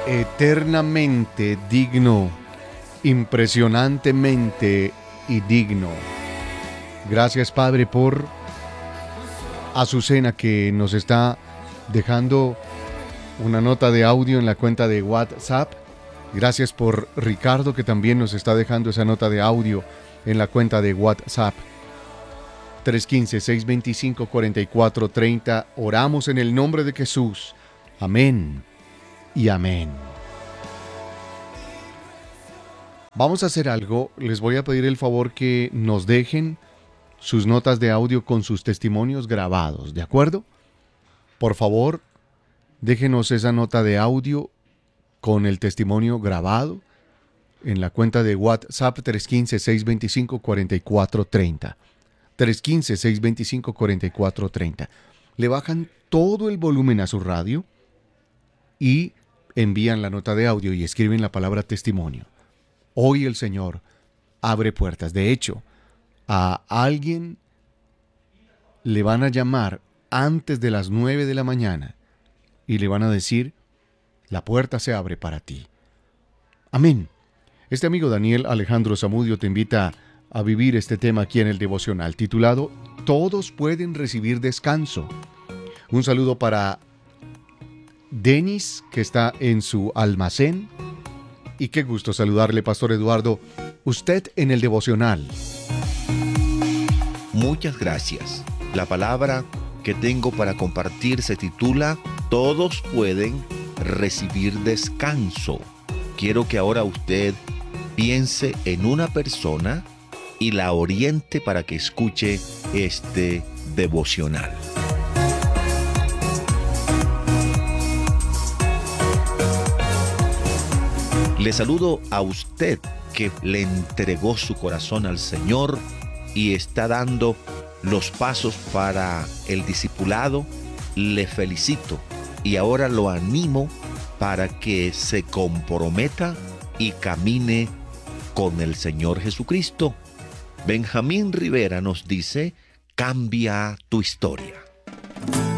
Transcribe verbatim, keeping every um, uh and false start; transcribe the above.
eternamente digno, impresionantemente y digno. Gracias, Padre, por Azucena, que nos está dejando una nota de audio en la cuenta de WhatsApp. Gracias por Ricardo, que también nos está dejando esa nota de audio en la cuenta de WhatsApp. tres uno cinco, seis dos cinco, cuatro cuatro tres cero. Oramos en el nombre de Jesús. Amén y amén. Vamos a hacer algo. Les voy a pedir el favor que nos dejen sus notas de audio con sus testimonios grabados, ¿de acuerdo? Por favor, déjenos esa nota de audio con el testimonio grabado en la cuenta de WhatsApp tres uno cinco, seis dos cinco, cuatro cuatro tres cero. tres uno cinco, seis dos cinco, cuatro cuatro tres cero. Le bajan todo el volumen a su radio y envían la nota de audio y escriben la palabra testimonio. Hoy el Señor abre puertas. De hecho, a alguien le van a llamar antes de las nueve de la mañana y le van a decir: la puerta se abre para ti. Amén. Este amigo Daniel Alejandro Zamudio te invita a vivir este tema aquí en el devocional, titulado Todos pueden recibir descanso. Un saludo para Denis, que está en su almacén. Y qué gusto saludarle, Pastor Eduardo. Usted en el devocional. Muchas gracias. La palabra que tengo para compartir se titula Todos pueden recibir descanso. Quiero que ahora usted piense en una persona y la oriente para que escuche este devocional. Le saludo a usted que le entregó su corazón al Señor y está dando los pasos para el discipulado. Le felicito y ahora lo animo para que se comprometa y camine con el Señor Jesucristo. Benjamín Rivera nos dice: cambia tu historia.